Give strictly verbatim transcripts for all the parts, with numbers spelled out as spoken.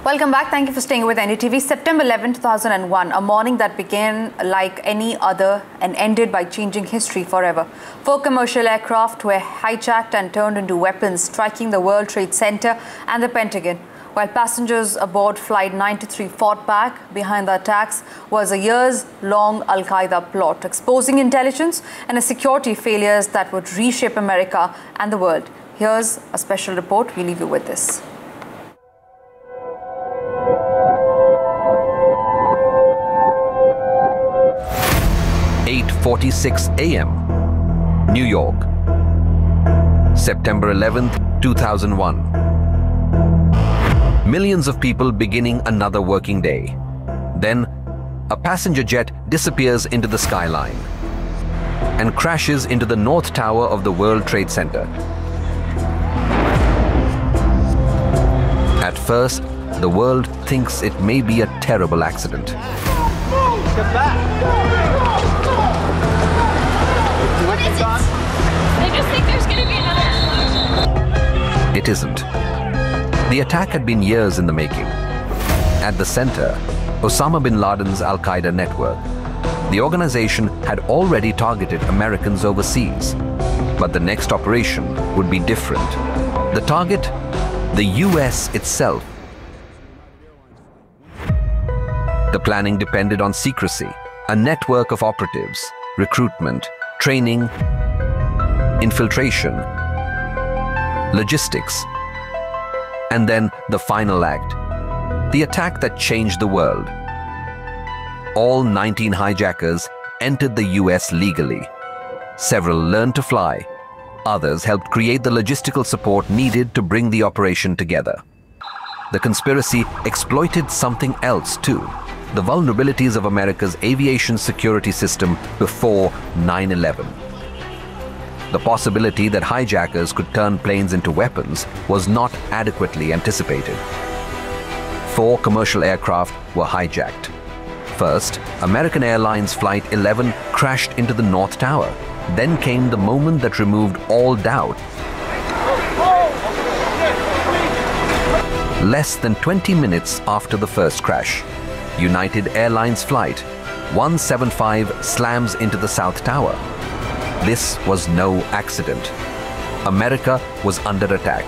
Welcome back. Thank you for staying with N D T V. September eleventh, two thousand one, a morning that began like any other and ended by changing history forever. Four commercial aircraft were hijacked and turned into weapons, striking the World Trade Center and the Pentagon. While passengers aboard Flight ninety-three fought back, behind the attacks was a years-long Al-Qaeda plot, exposing intelligence and security failures that would reshape America and the world. Here's a special report. We leave you with this. eight forty-six a m New York, September eleventh, two thousand one. Millions of people beginning another working day. Then, a passenger jet disappears into the skyline and crashes into the North Tower of the World Trade Center. At first, the world thinks it may be a terrible accident. Get back! What is it? They just think there's going to be another. It isn't. The attack had been years in the making. At the center, Osama bin Laden's Al-Qaeda network. The organization had already targeted Americans overseas. But the next operation would be different. The target? The U S itself. The planning depended on secrecy, a network of operatives, recruitment, training, infiltration, logistics, and then the final act, the attack that changed the world. All nineteen hijackers entered the U S legally. Several learned to fly. Others helped create the logistical support needed to bring the operation together. The conspiracy exploited something else too. The vulnerabilities of America's aviation security system before nine eleven. The possibility that hijackers could turn planes into weapons was not adequately anticipated. Four commercial aircraft were hijacked. First, American Airlines Flight eleven crashed into the North Tower. Then came the moment that removed all doubt. Less than twenty minutes after the first crash, United Airlines Flight one seventy-five slams into the South Tower. This was no accident. America was under attack.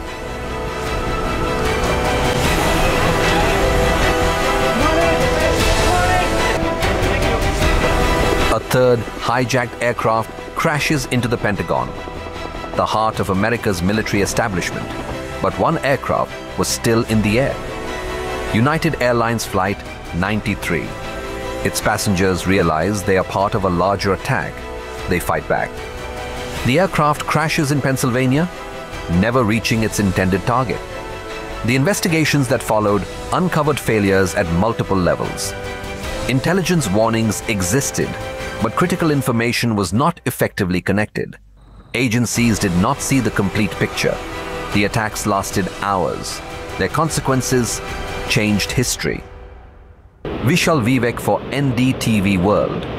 A third hijacked aircraft crashes into the Pentagon, the heart of America's military establishment. But one aircraft was still in the air. United Airlines Flight ninety-three. Its passengers realize they are part of a larger attack. They fight back. The aircraft crashes in Pennsylvania, never reaching its intended target. The investigations that followed uncovered failures at multiple levels. Intelligence warnings existed, but critical information was not effectively connected. Agencies did not see the complete picture. The attacks lasted hours. Their consequences changed history. Vishal Vivek for N D T V World.